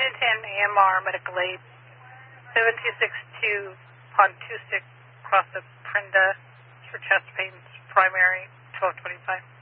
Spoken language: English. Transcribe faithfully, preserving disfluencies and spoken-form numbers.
Unit ten A M R Medical Aid, seven two six two Pontusic, across the Prenda for chest pains, primary, twelve twenty-five.